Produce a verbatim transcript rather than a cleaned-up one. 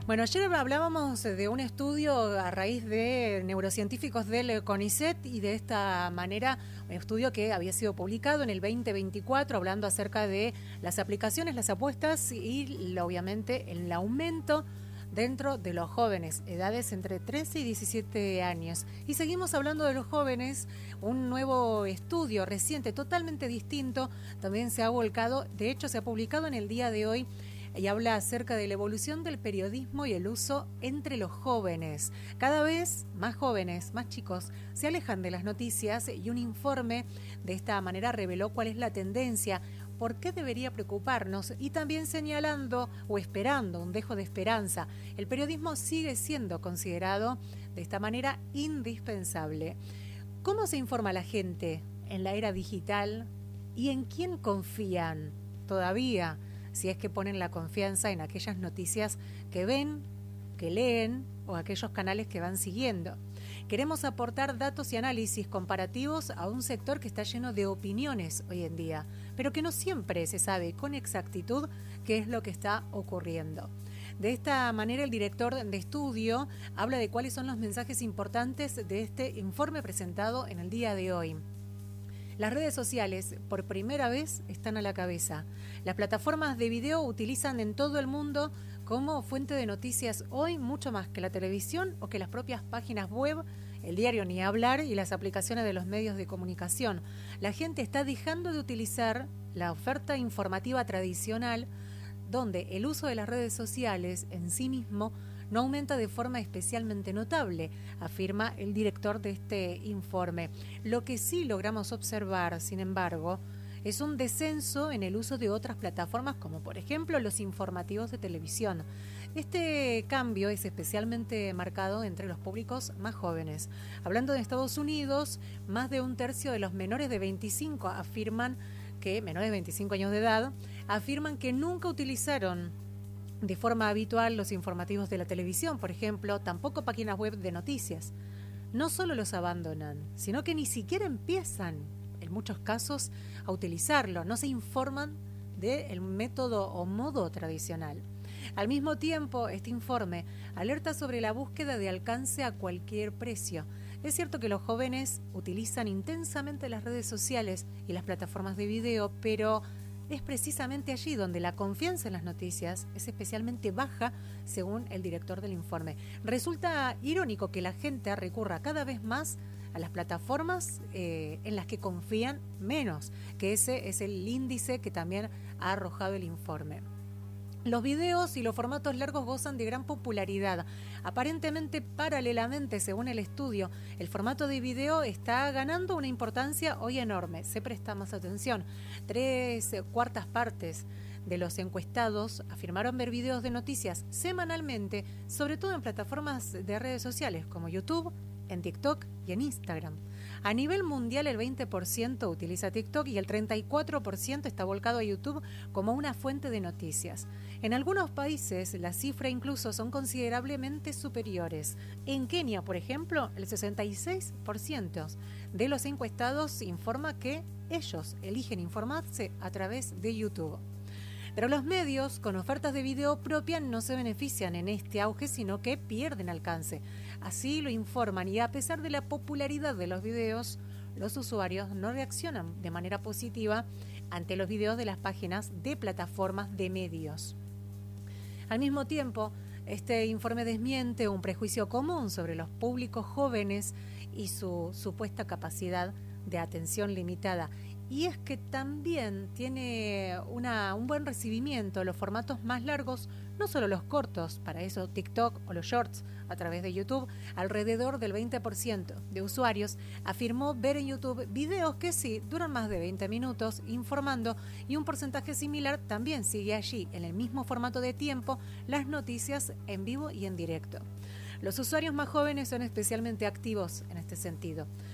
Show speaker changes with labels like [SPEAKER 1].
[SPEAKER 1] Bueno, ayer hablábamos de un estudio a raíz de neurocientíficos del CONICET y de esta manera, un estudio que había sido publicado en el veinte veinticuatro hablando acerca de las aplicaciones, las apuestas y obviamente el aumento dentro de los jóvenes, edades entre trece y diecisiete años. Y seguimos hablando de los jóvenes, un nuevo estudio reciente, totalmente distinto, también se ha volcado, de hecho se ha publicado en el día de hoy, y habla acerca de la evolución del periodismo y el uso entre los jóvenes. Cada vez más jóvenes, más chicos, se alejan de las noticias y un informe de esta manera reveló cuál es la tendencia, por qué debería preocuparnos y también señalando o esperando un dejo de esperanza. El periodismo sigue siendo considerado de esta manera indispensable. ¿Cómo se informa la gente en la era digital y en quién confían todavía? Si es que ponen la confianza en aquellas noticias que ven, que leen o aquellos canales que van siguiendo. Queremos aportar datos y análisis comparativos a un sector que está lleno de opiniones hoy en día, pero que no siempre se sabe con exactitud qué es lo que está ocurriendo. De esta manera, el director de estudio habla de cuáles son los mensajes importantes de este informe presentado en el día de hoy. Las redes sociales, por primera vez, están a la cabeza. Las plataformas de video utilizan en todo el mundo como fuente de noticias hoy mucho más que la televisión o que las propias páginas web, el diario ni hablar y las aplicaciones de los medios de comunicación. La gente está dejando de utilizar la oferta informativa tradicional, donde el uso de las redes sociales en sí mismo no aumenta de forma especialmente notable, afirma el director de este informe. Lo que sí logramos observar, sin embargo, es un descenso en el uso de otras plataformas, como por ejemplo los informativos de televisión. Este cambio es especialmente marcado entre los públicos más jóvenes. Hablando de Estados Unidos, más de un tercio de los menores de veinticinco afirman que, menores de veinticinco años de edad, afirman que nunca utilizaron de forma habitual los informativos de la televisión, por ejemplo, tampoco páginas web de noticias. No solo los abandonan, sino que ni siquiera empiezan, en muchos casos, a utilizarlo, no se informan del método o modo tradicional. Al mismo tiempo, este informe alerta sobre la búsqueda de alcance a cualquier precio. Es cierto que los jóvenes utilizan intensamente las redes sociales y las plataformas de video, pero es precisamente allí donde la confianza en las noticias es especialmente baja, según el director del informe. Resulta irónico que la gente recurra cada vez más a las plataformas eh, en las que confían menos, que ese es el índice que también ha arrojado el informe. Los videos y los formatos largos gozan de gran popularidad. Aparentemente, paralelamente, según el estudio, el formato de video está ganando una importancia hoy enorme. Se presta más atención. Tres cuartas partes de los encuestados afirmaron ver videos de noticias semanalmente, sobre todo en plataformas de redes sociales como YouTube, en TikTok y en Instagram. A nivel mundial, el veinte por ciento utiliza TikTok y el treinta y cuatro por ciento está volcado a YouTube como una fuente de noticias. En algunos países, la cifra incluso son considerablemente superiores. En Kenia, por ejemplo, el sesenta y seis por ciento de los encuestados informa que ellos eligen informarse a través de YouTube. Pero los medios con ofertas de video propia no se benefician en este auge, sino que pierden alcance. Así lo informan y a pesar de la popularidad de los videos, los usuarios no reaccionan de manera positiva ante los videos de las páginas de plataformas de medios. Al mismo tiempo, este informe desmiente un prejuicio común sobre los públicos jóvenes y su supuesta capacidad de atención limitada. Y es que también tiene una, un buen recibimiento los formatos más largos, no solo los cortos, para eso TikTok o los shorts a través de YouTube. Alrededor del veinte por ciento de usuarios afirmó ver en YouTube videos que sí duran más de veinte minutos informando, y un porcentaje similar también sigue allí en el mismo formato de tiempo las noticias en vivo y en directo. Los usuarios más jóvenes son especialmente activos en este sentido.